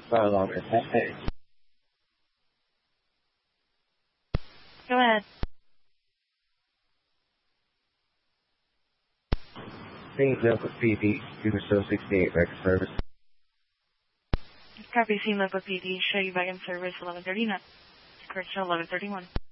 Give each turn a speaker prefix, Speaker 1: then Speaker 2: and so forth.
Speaker 1: Dialogue is hey.
Speaker 2: Go ahead.
Speaker 1: St. Local PD, Super 68 back in service.
Speaker 2: Copy, St. Local PD, show you back in service 11:30 now. Correction 11:31.